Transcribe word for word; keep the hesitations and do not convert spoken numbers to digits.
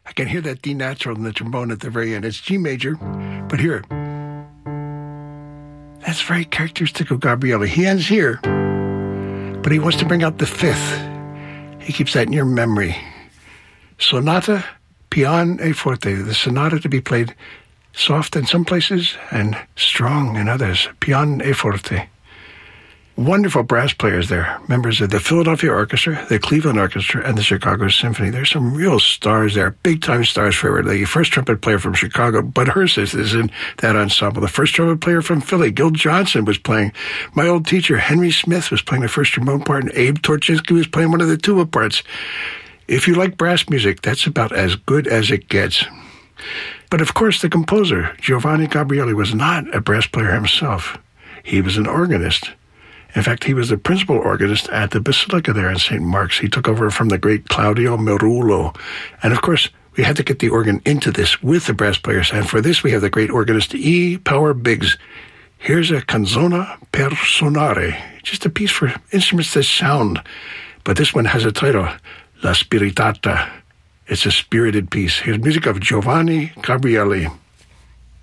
I can hear that D natural in the trombone at the very end. It's G major, but here, that's very characteristic of Gabrieli. He ends here, but he wants to bring out the fifth. He keeps that in your memory. Sonata piano forte, the sonata to be played soft in some places and strong in others. Piano forte. Wonderful brass players there, members of the Philadelphia Orchestra, the Cleveland Orchestra, and the Chicago Symphony. There's some real stars there, big-time stars for the first trumpet player from Chicago. Bud Hurst is in that ensemble. The first trumpet player from Philly, Gil Johnson, was playing. My old teacher, Henry Smith, was playing the first trombone part, and Abe Torchinsky was playing one of the tuba parts. If you like brass music, that's about as good as it gets. But of course, the composer, Giovanni Gabrieli, was not a brass player himself. He was an organist. In fact, he was the principal organist at the Basilica there in Saint Mark's. He took over from the great Claudio Merulo. And of course, we had to get the organ into this with the brass players. And for this, we have the great organist E. Power Biggs. Here's a canzona per sonare, just a piece for instruments that sound. But this one has a title, La Spiritata. It's a spirited piece. Here's music of Giovanni Gabrieli.